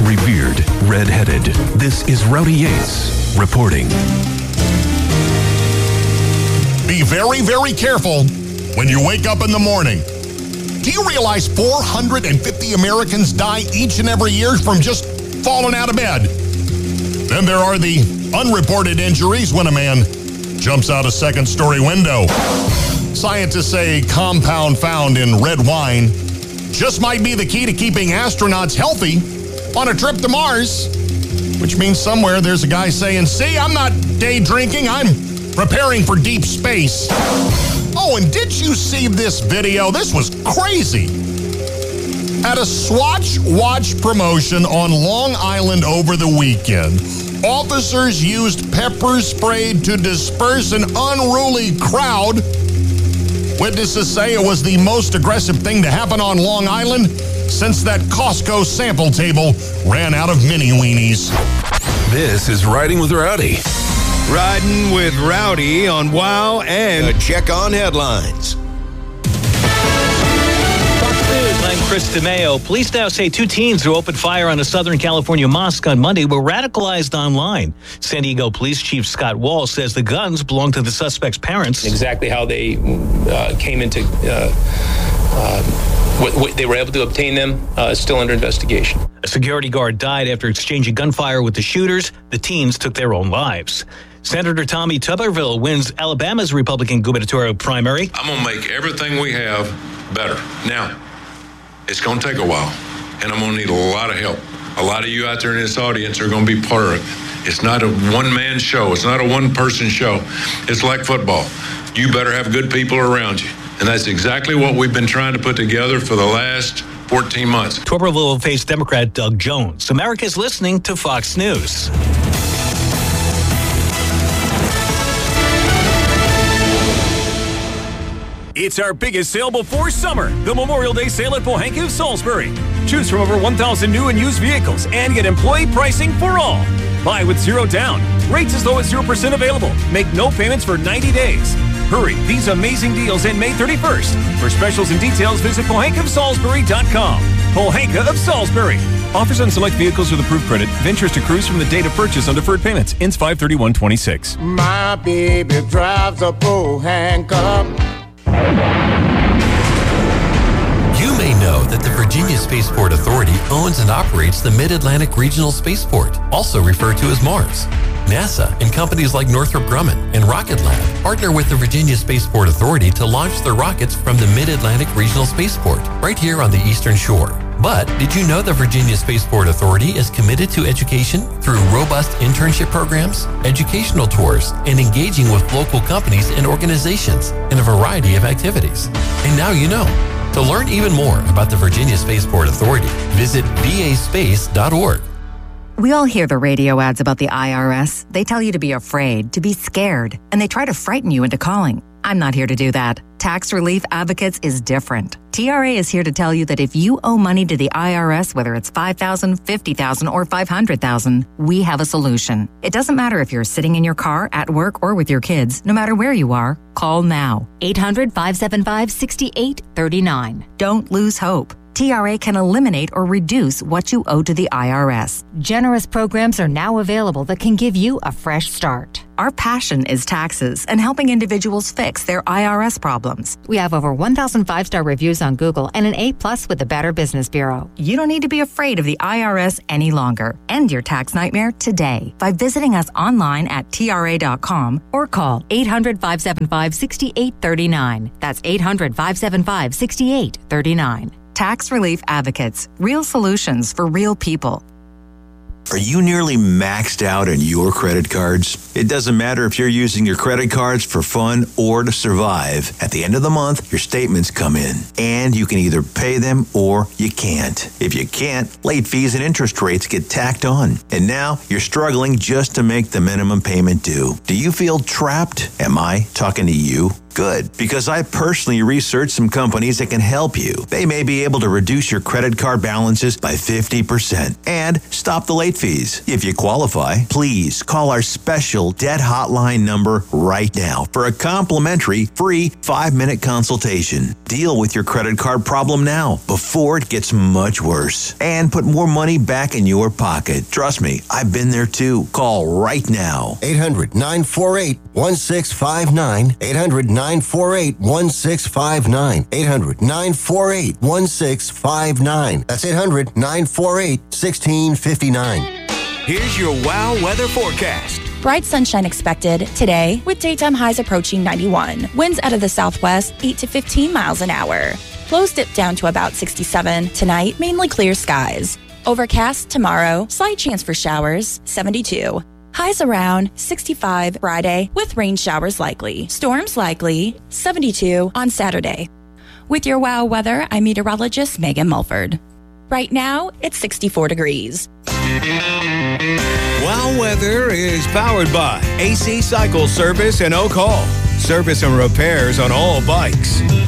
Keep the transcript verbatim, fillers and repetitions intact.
revered, red-headed. This is Rowdy Yates reporting. Be very, very careful when you wake up in the morning. Do you realize four hundred fifty Americans die each and every year from just falling out of bed? Then there are the unreported injuries when a man jumps out a second-story window. Scientists say a compound found in red wine just might be the key to keeping astronauts healthy on a trip to Mars, which means somewhere there's a guy saying, see, I'm not day drinking, I'm preparing for deep space. Oh, and did you see this video? This was crazy. At a Swatch watch promotion on Long Island over the weekend, officers used pepper spray to disperse an unruly crowd. Witnesses say it was the most aggressive thing to happen on Long Island since that Costco sample table ran out of mini weenies. This is Riding with Rowdy. Riding with Rowdy on WOW and a check on headlines. I'm Chris DeMeo. Police now say two teens who opened fire on a Southern California mosque on Monday were radicalized online. San Diego Police Chief Scott Wall says the guns belong to the suspect's parents. Exactly how they uh, came into, uh, uh, what, what they were able to obtain them uh, is still under investigation. A security guard died after exchanging gunfire with the shooters. The teens took their own lives. Senator Tommy Tuberville wins Alabama's Republican gubernatorial primary. I'm going to make everything we have better. Now, it's going to take a while, and I'm going to need a lot of help. A lot of you out there in this audience are going to be part of it. It's not a one-man show. It's not a one-person show. It's like football. You better have good people around you, and that's exactly what we've been trying to put together for the last fourteen months. Tuberville will face Democrat Doug Jones. America's listening to Fox News. It's our biggest sale before summer, the Memorial Day sale at Pohanka of Salisbury. Choose from over one thousand new and used vehicles and get employee pricing for all. Buy with zero down, rates as low as zero percent available. Make no payments for ninety days. Hurry, these amazing deals end May thirty-first. For specials and details, visit pohanka of salisbury dot com. Pohanka of Salisbury. Offers on select vehicles with approved credit. Ventures to cruise from the date of purchase on deferred payments. Ends five thirty-one twenty-six. My baby drives a Pohanka. You may know that the Virginia Spaceport Authority owns and operates the Mid-Atlantic Regional Spaceport, also referred to as MARS. NASA and companies like Northrop Grumman and Rocket Lab partner with the Virginia Spaceport Authority to launch their rockets from the Mid-Atlantic Regional Spaceport, right here on the Eastern Shore. But did you know the Virginia Spaceport Authority is committed to education through robust internship programs, educational tours, and engaging with local companies and organizations in a variety of activities? And now you know. To learn even more about the Virginia Spaceport Authority, visit v a space dot org. We all hear the radio ads about the I R S. They tell you to be afraid, to be scared, and they try to frighten you into calling. I'm not here to do that. Tax Relief Advocates is different. T R A is here to tell you that if you owe money to the I R S, whether it's five thousand dollars, fifty thousand dollars, or five hundred thousand dollars, we have a solution. It doesn't matter if you're sitting in your car, at work, or with your kids. No matter where you are, call now. eight hundred, five seven five, six eight three nine. Don't lose hope. T R A can eliminate or reduce what you owe to the I R S. Generous programs are now available that can give you a fresh start. Our passion is taxes and helping individuals fix their I R S problems. We have over one thousand five-star reviews on Google and an A plus with the Better Business Bureau. You don't need to be afraid of the I R S any longer. End your tax nightmare today by visiting us online at T R A dot com or call eight hundred, five seven five, six eight three nine. That's eight hundred, five seven five, six eight three nine. Tax Relief Advocates. Real solutions for real people. Are you nearly maxed out on your credit cards? It doesn't matter if you're using your credit cards for fun or to survive. At the end of the month, your statements come in, and you can either pay them or you can't. If you can't, late fees and interest rates get tacked on. And now you're struggling just to make the minimum payment due. Do you feel trapped? Am I talking to you? Good, because I personally researched some companies that can help you. They may be able to reduce your credit card balances by fifty percent and stop the late fees. If you qualify, please call our special debt hotline number right now for a complimentary free five-minute consultation. Deal with your credit card problem now before it gets much worse and put more money back in your pocket. Trust me, I've been there too. Call right now. eight hundred, nine four eight, one six five nine. eight hundred, nine four eight, one six five nine. eight hundred, nine four eight, one six five nine. That's eight hundred, nine four eight, one six five nine. Here's your WOW weather forecast. Bright sunshine expected today with daytime highs approaching ninety-one. Winds out of the southwest, eight to fifteen miles an hour. Lows dip down to about sixty-seven. Tonight, mainly clear skies. Overcast tomorrow, slight chance for showers, seventy-two. Highs around sixty-five Friday with rain showers likely. Storms likely, seventy-two on Saturday. With your WOW weather, I'm meteorologist Megan Mulford. Right now, it's sixty-four degrees. WOW Weather is powered by A C Cycle Service and Oak Hall. Service and repairs on all bikes.